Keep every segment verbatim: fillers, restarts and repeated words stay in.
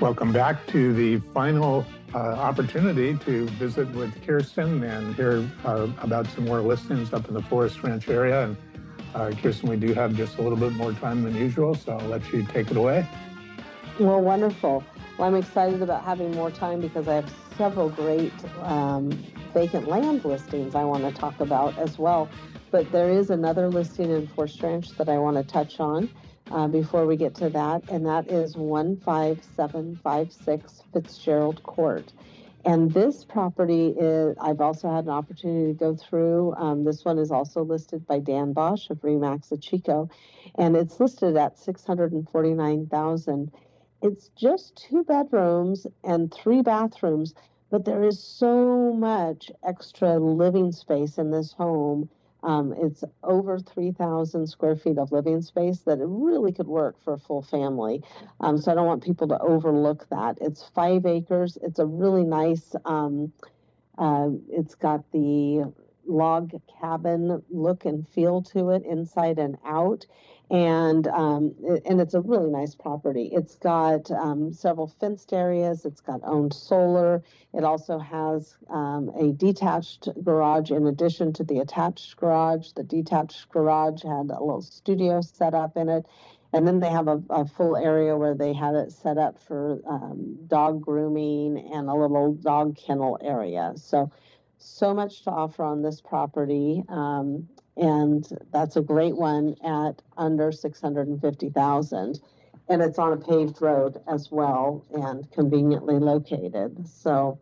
Welcome back to the final uh, opportunity to visit with Kirsten and hear uh, about some more listings up in the Forest Ranch area. And uh, Kirsten, we do have just a little bit more time than usual, so I'll let you take it away. Well, wonderful. Well, I'm excited about having more time because I have several great um, vacant land listings I want to talk about as well. But there is another listing in Forest Ranch that I want to touch on uh, before we get to that, and that is one five seven five six Fitzgerald Court. And this property is, I've also had an opportunity to go through. Um, this one is also listed by Dan Bosch of Remax of Chico, and it's listed at six hundred forty-nine thousand dollars. It's just two bedrooms and three bathrooms, but there is so much extra living space in this home. Um, it's over three thousand square feet of living space that it really could work for a full family. Um, so I don't want people to overlook that. It's five acres. It's a really nice, um, uh, it's got the log cabin look and feel to it inside and out. And um, and it's a really nice property. It's got um, several fenced areas. It's got owned solar. It also has um, a detached garage in addition to the attached garage. The detached garage had a little studio set up in it. And then they have a, a full area where they have it set up for um, dog grooming and a little dog kennel area. So, so much to offer on this property. Um, and that's a great one at under six hundred fifty thousand dollars. And it's on a paved road as well and conveniently located. So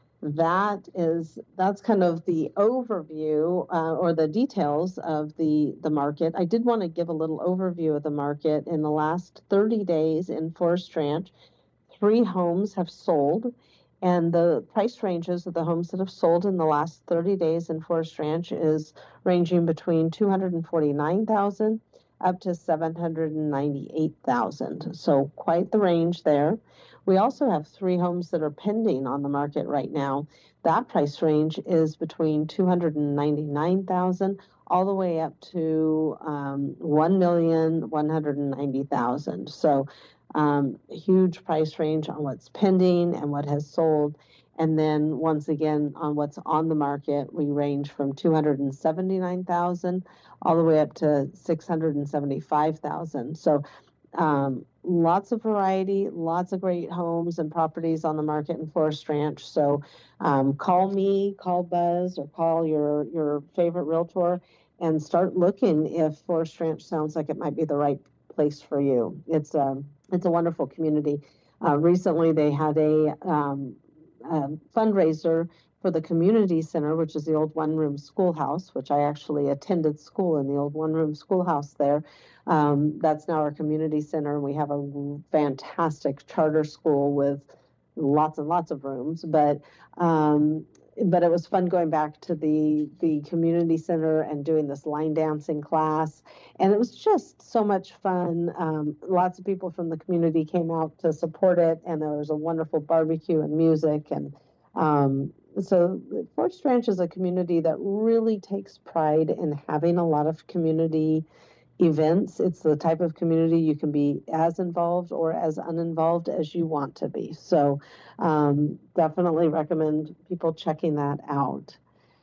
that is, that's kind of the overview uh, or the details of the, the market. I did want to give a little overview of the market. In the last thirty days in Forest Ranch, three homes have sold. And the price ranges of the homes that have sold in the last thirty days in Forest Ranch is ranging between two hundred forty-nine thousand dollars up to seven hundred ninety-eight thousand dollars. So quite the range there. We also have three homes that are pending on the market right now. That price range is between two hundred ninety-nine thousand dollars all the way up to um, one million one hundred ninety thousand dollars. So Um, huge price range on what's pending and what has sold. And then once again, on what's on the market, we range from two hundred seventy-nine thousand all the way up to six hundred seventy-five thousand. So um, lots of variety, lots of great homes and properties on the market in Forest Ranch. So um, call me, call Buzz, or call your, your favorite realtor and start looking if Forest Ranch sounds like it might be the right place for you. It's a, it's a wonderful community. Uh, recently, they had a, um, a fundraiser for the community center, which is the old one-room schoolhouse, which I actually attended school in the old one-room schoolhouse there. Um, that's now our community center. We have a fantastic charter school with lots and lots of rooms, but um, but it was fun going back to the the community center and doing this line dancing class, and it was just so much fun. Um, lots of people from the community came out to support it, and there was a wonderful barbecue and music. And um, so Forest Ranch is a community that really takes pride in having a lot of community events. It's the type of community you can be as involved or as uninvolved as you want to be. So um, definitely recommend people checking that out.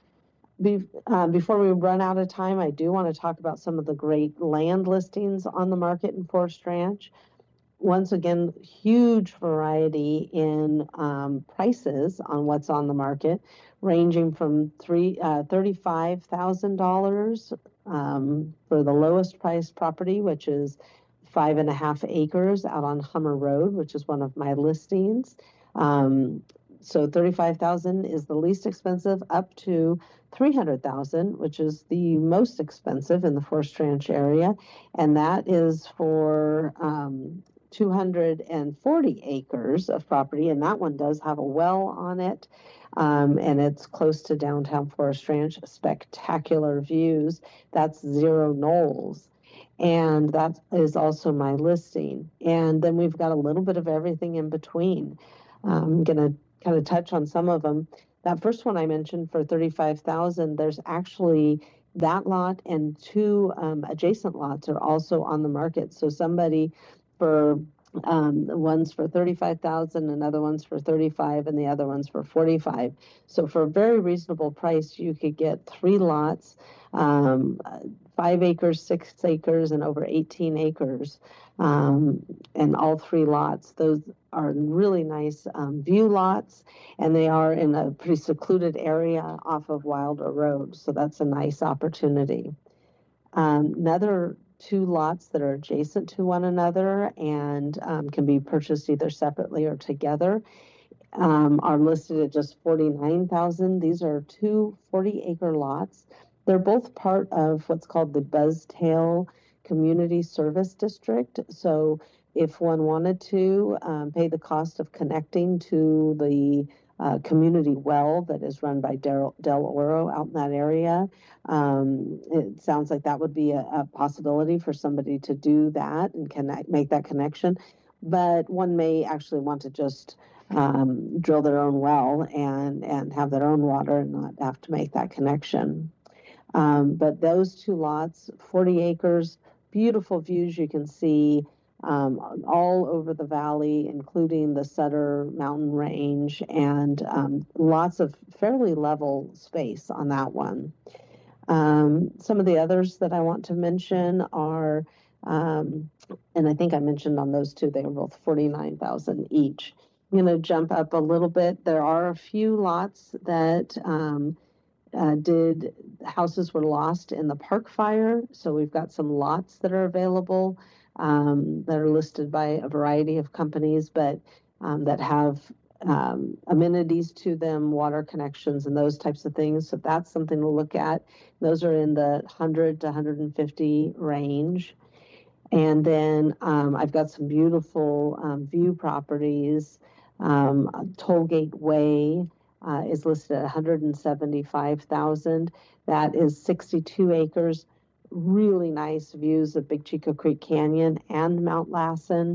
Be, uh, before we run out of time, I do want to talk about some of the great land listings on the market in Forest Ranch. Once again, huge variety in um, prices on what's on the market, ranging from three uh, thirty-five thousand dollars um, for the lowest priced property, which is five and a half acres out on Hummer Road, which is one of my listings. Um, so thirty-five thousand is the least expensive, up to three hundred thousand, which is the most expensive in the Forest Ranch area, and that is for um, two hundred forty acres of property, and that one does have a well on it, um, and it's close to downtown Forest Ranch. Spectacular views. That's Zero Knolls, and that is also my listing. And then we've got a little bit of everything in between. I'm going to kind of touch on some of them. That first one I mentioned for thirty-five thousand, there's actually that lot and two um, adjacent lots are also on the market. So somebody for Um, one's for thirty-five thousand, another one's for thirty-five, and the other one's for forty-five. So for a very reasonable price, you could get three lots, um, five acres, six acres, and over eighteen acres. Um, and all three lots, those are really nice um, view lots, and they are in a pretty secluded area off of Wilder Road. So that's a nice opportunity. Um, another two lots that are adjacent to one another and um, can be purchased either separately or together um, are listed at just forty-nine thousand dollars. These are two forty acre lots. They're both part of what's called the Buzztail Community Service District. So if one wanted to um, pay the cost of connecting to the uh, community well that is run by Del, Del Oro out in that area, um, it sounds like that would be a, a possibility for somebody to do that and connect, make that connection. But one may actually want to just um, drill their own well and, and have their own water and not have to make that connection. Um, but those two lots, forty acres, beautiful views you can see um, all over the valley, including the Sutter Mountain Range, and um, lots of fairly level space on that one. Um, some of the others that I want to mention are, um, and I think I mentioned on those two, they were both forty-nine thousand each. I'm going to jump up a little bit. There are a few lots that um, uh, did, houses were lost in the Park Fire. So we've got some lots that are available um, that are listed by a variety of companies, but um, that have um, amenities to them, water connections, and those types of things. So that's something to look at. Those are in the one hundred to one hundred fifty range. And then um, I've got some beautiful um, view properties. Um, Tollgate Way uh, is listed at one hundred seventy-five thousand. That is sixty-two acres, really nice views of Big Chico Creek Canyon and Mount Lassen.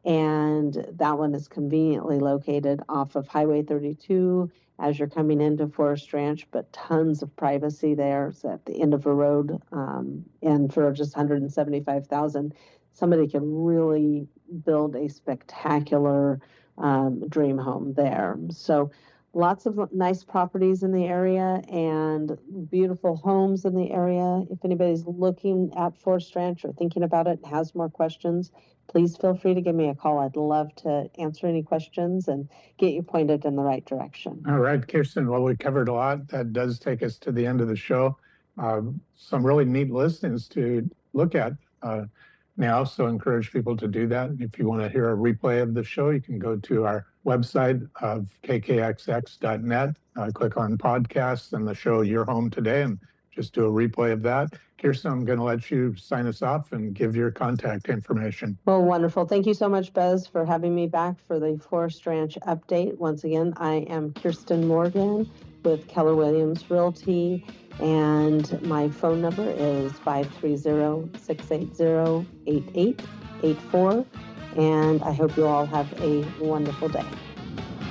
And that one is conveniently located off of Highway thirty-two as you're coming into Forest Ranch, but tons of privacy there. It's at the end of a road. Um, and for just one hundred seventy-five thousand, somebody can really build a spectacular um, dream home there. So lots of nice properties in the area and beautiful homes in the area. If anybody's looking at Forest Ranch or thinking about it and has more questions, please feel free to give me a call. I'd love to answer any questions and get you pointed in the right direction. All right, Kirsten, well, we covered a lot. That does take us to the end of the show. Uh, some really neat listings to look at uh, now, so encourage people to do that. If you want to hear a replay of the show, you can go to our website of k k x x dot net, uh, click on podcasts and the show Your Home Today, and just do a replay of that. Kirsten, I'm going to let you sign us off and give your contact information. Well, wonderful. Thank you so much, Buzz, for having me back for the Forest Ranch update. Once again, I am Kirsten Morgan with Keller Williams Realty, and my phone number is five three zero, six eight zero, eight eight eight four, and I hope you all have a wonderful day.